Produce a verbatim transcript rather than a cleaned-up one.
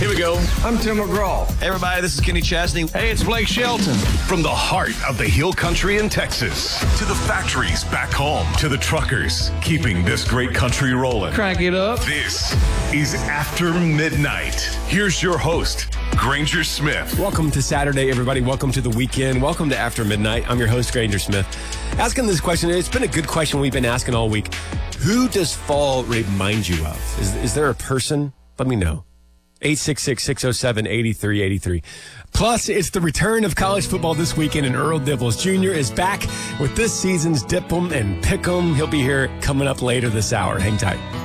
Here we go. I'm Tim McGraw. Hey, everybody, this is Kenny Chesney. Hey, it's Blake Shelton. From the heart of the hill country in Texas to the factories back home to the truckers keeping this great country rolling. Crank it up. This is After Midnight. Here's your host, Granger Smith. Welcome to Saturday, everybody. Welcome to the weekend. Welcome to After Midnight. I'm your host, Granger Smith. Asking this question, it's been a good question we've been asking all week. Who does fall remind you of? Is, is there a person? Let me know. eight six six, six oh seven, eight three eight three. Plus, it's the return of college football this weekend, and Earl Dibbles Junior is back with this season's Dip 'em and Pick 'em. He'll be here coming up later this hour. Hang tight.